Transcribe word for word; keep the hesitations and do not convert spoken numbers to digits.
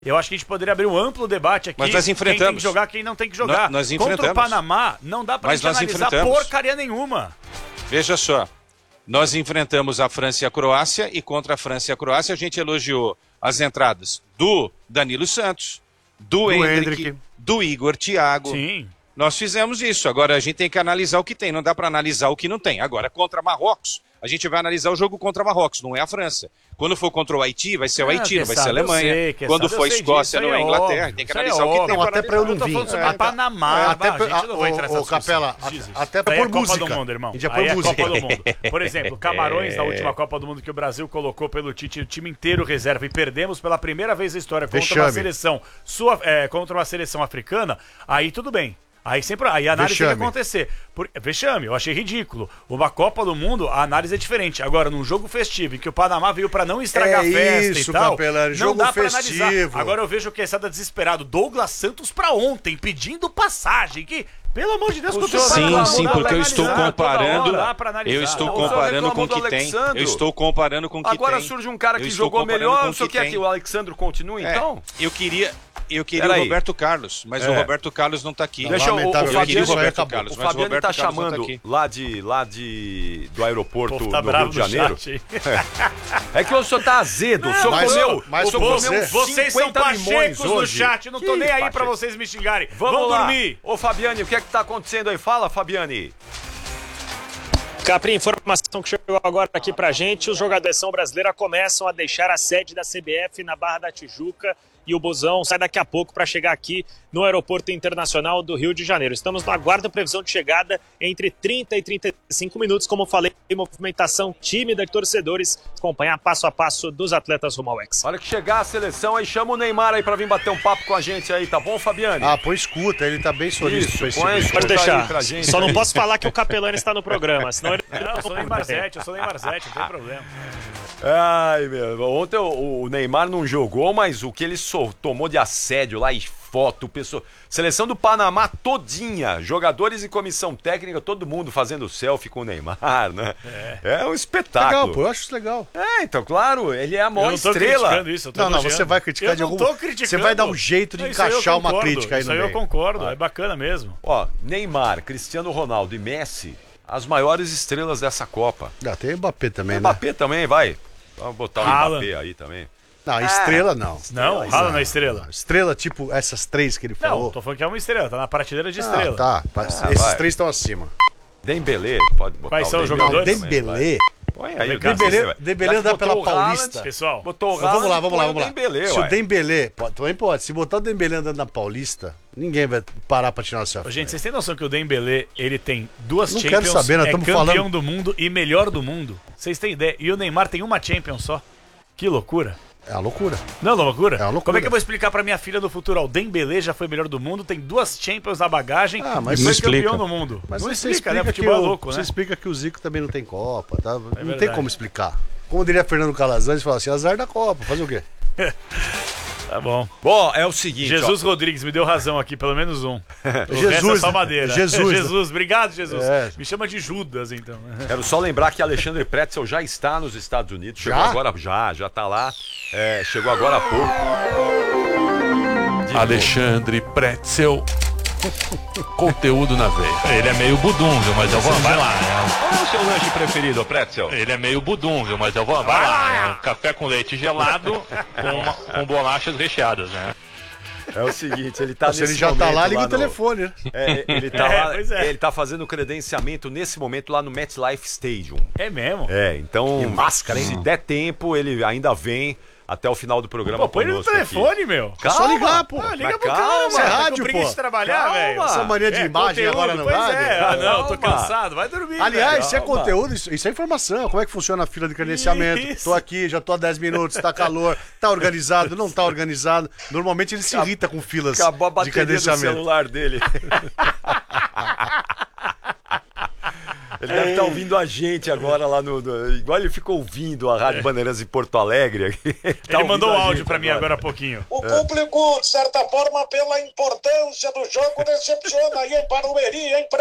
Eu acho que a gente poderia abrir um amplo debate aqui. Mas nós enfrentamos. Quem tem que jogar, quem não tem que jogar. Nós, nós enfrentamos. Contra o Panamá, não dá pra Mas gente analisar porcaria nenhuma. Veja só, nós enfrentamos a França e a Croácia, e contra a França e a Croácia a gente elogiou as entradas do Danilo Santos, do, do Endrick, Endrick, do Igor Thiago. Sim. Nós fizemos isso. Agora a gente tem que analisar o que tem, não dá para analisar o que não tem. Agora, contra Marrocos, a gente vai analisar o jogo contra Marrocos, não é a França. Quando for contra o Haiti, vai ser o Haiti, não vai ser a Alemanha. Sei, Quando for a Escócia, não é a Inglaterra. Óbvio, tem que analisar é o que tem. Até para eu não vir. É, Panamá, é, até pra, a gente não vai entrar nessa Capela, até para por música. Copa do Mundo, irmão. A gente é música. Copa do Mundo. Por exemplo, Camarões, na última Copa do Mundo que o Brasil colocou pelo Tite, o time inteiro reserva, e perdemos pela primeira vez na história contra Vexame. uma seleção sua, é, contra uma seleção africana, aí tudo bem. Aí sempre aí a análise Vexame. tem que acontecer. Por, vexame, eu achei ridículo. Uma Copa do Mundo, a análise é diferente. Agora, num jogo festivo, em que o Panamá veio pra não estragar é a festa isso, e tal, Capelano, não jogo dá festivo. pra analisar. Agora eu vejo o Quesada desesperado. Douglas Santos pra ontem, pedindo passagem. Que, pelo amor de Deus, sim, sim, sim, porque eu estou comparando. Eu estou comparando com o que tem. Eu estou comparando com o que tem. Agora surge um cara que jogou melhor. O senhor quer que o Alexandre continue, então? Eu queria. Eu queria Pera o Roberto aí. Carlos, mas é. o Roberto Carlos não está aqui. Deixa o, o, o Fabiano, o Roberto Carlos, o Fabiano está chamando tá lá, de, lá de, do aeroporto tá no Rio de Janeiro. Chat, é. é que o senhor está azedo, não, o senhor mas, comeu, mas o senhor comeu vocês são pachecos no chat, não tô nem aí para vocês me xingarem. Vamos Vão lá. dormir. Ô Fabiane, o que é que está acontecendo aí? Fala, Fabiane. Capri, informação que chegou agora aqui pra gente, os jogadores da seleção brasileira começam a deixar a sede da C B F na Barra da Tijuca e o busão sai daqui a pouco para chegar aqui no Aeroporto Internacional do Rio de Janeiro. Estamos no aguardo previsão de chegada entre trinta e trinta e cinco minutos, como falei, movimentação tímida de torcedores, acompanhar passo a passo dos atletas rumo ao Hexa. Hora que chegar a seleção aí, chama o Neymar aí para vir bater um papo com a gente aí, tá bom, Fabiane? Ah, põe escuta, ele tá bem solícito. Isso, põe Pode deixar, pra gente, só aí. Não posso falar que o Capelano está no programa, senão ele... Não, eu sou Neymar Zete, eu sou Neymar Zete, não tem problema. Ai, meu, ontem o, o Neymar não jogou, mas o que ele so, tomou de assédio lá e foto, pessoa, seleção do Panamá todinha, jogadores e comissão técnica, todo mundo fazendo selfie com o Neymar, né? É, é um espetáculo. Legal, pô, eu acho isso legal. É, então, claro, ele é a maior eu não tô estrela. Criticando isso, eu tô não, não, elogiando. você vai criticar eu de algum... não tô criticando. Você vai dar um jeito de não, encaixar uma crítica aí isso no aí meio. eu concordo, ah. é bacana mesmo. Ó, Neymar, Cristiano Ronaldo e Messi, as maiores estrelas dessa Copa. Ah, tem o Mbappé também, tem né? Mbappé também, vai. Vamos botar o Haaland. Mbappé aí também. Não, estrela não. Não, Haaland não é estrela. Estrela, tipo essas três que ele falou. Não, tô falando que é uma estrela, tá na prateleira de estrela. Ah, tá. Ah, Esses vai. três estão acima. Dembélé, pode botar. Quais o são os Dembélé jogadores? também, Dembélé. Põe aí, Dembélé, Dembélé anda pela o Paulista. Haaland, Pessoal, botou o Haaland, vamos lá, vamos lá, põe vamos lá. O Dembélé, Se uai. o Dembélé, pode, também pode. Se botar o Dembélé andando na Paulista, ninguém vai parar pra tirar o selfie. gente, vocês têm noção que o Dembélé, ele tem duas Não Champions, quero saber, nós é estamos campeão falando- do mundo e melhor do mundo. Vocês têm ideia? E o Neymar tem uma Champions só. Que loucura. É uma loucura. Não, não, loucura? É uma loucura. Como é que eu vou explicar pra minha filha no futuro? Ó, o Dembélé já foi melhor do mundo, tem duas Champions na bagagem Ah, mas e não foi campeão explica. do mundo. Mas não você explica, né? explica que Futebol é o- louco, Você né? explica que o Zico também não tem Copa, tá? Não tem verdade. como explicar. Como diria Fernando Calazans, ele fala assim, azar da Copa, fazer o quê? Tá bom. Bom, é o seguinte, Jesus ó. Rodrigues me deu razão aqui, pelo menos um. O Jesus, resto é só madeira. Jesus, né? Jesus, obrigado, Jesus. É. Me chama de Judas, então. Quero só lembrar que Alexandre Pretzel já está nos Estados Unidos. Chegou Já? agora, já, já tá lá. É, chegou agora há pouco. De Alexandre Pretzel. Conteúdo na veia. Ele é meio budum, viu? Mas eu vou. Vai lá. Qual é o seu lanche preferido, Pretzel? Ele é meio budum, viu? Mas eu vou. Vai lá. É um café com leite gelado com, uma- com bolachas recheadas, né? É o seguinte, ele tá Nossa, nesse ele já tá momento lá, liga o no- telefone, né? É, ele tá É, lá, pois é. ele tá fazendo credenciamento nesse momento lá no MetLife Stadium. É mesmo? É, então, Que máscara, hein? se der tempo, ele ainda vem até o final do programa. Pô, põe ele no conosco aqui. telefone, meu. Calma, só ligar, pô. Ah, liga Mas pro calma, cara, isso é mano. Tá com rádio, preguiça pô. de trabalhar, Calma. velho. Essa mania de É, imagem conteúdo, agora não pois vai. é. Ah, não, tô Calma. cansado. Vai dormir, Aliás, velho. isso é Calma. conteúdo, isso, isso é informação. Como é que funciona a fila de credenciamento? Isso. Tô aqui, já tô há dez minutos, tá calor, tá organizado, não tá organizado. Normalmente ele se irrita com filas Acabou a de bateria do credenciamento. celular dele. Ele deve estar ouvindo a gente agora lá no, no- Igual ele ficou ouvindo a Rádio Bandeirantes em Porto Alegre. Tá Ele mandou um ouvindo a áudio gente pra mim agora há pouquinho. O público, de certa forma, pela importância do jogo, decepciona aí em Barueri, hein?